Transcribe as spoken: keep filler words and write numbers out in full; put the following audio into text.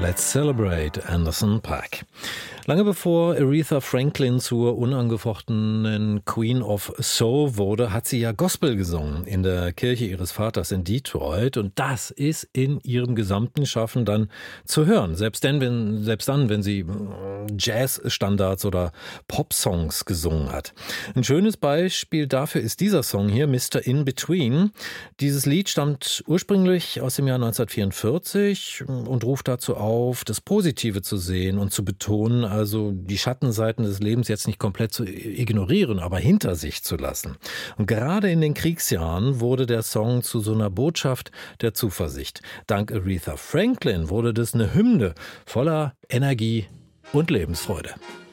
Let's Celebrate Anderson .Paak. Lange bevor Aretha Franklin zur unangefochtenen Queen of Soul wurde, hat sie ja Gospel gesungen in der Kirche ihres Vaters in Detroit. Und das ist in ihrem gesamten Schaffen dann zu hören. Selbst dann, wenn, selbst dann, wenn sie Jazz-Standards oder Pop-Songs gesungen hat. Ein schönes Beispiel dafür ist dieser Song hier, Mister In Between. Dieses Lied stammt ursprünglich aus dem Jahr neunzehnhundertvierundvierzig und ruft dazu auf, das Positive zu sehen und zu betonen, also die Schattenseiten des Lebens jetzt nicht komplett zu ignorieren, aber hinter sich zu lassen. Und gerade in den Kriegsjahren wurde der Song zu so einer Botschaft der Zuversicht. Dank Aretha Franklin wurde das eine Hymne voller Energie und Lebensfreude.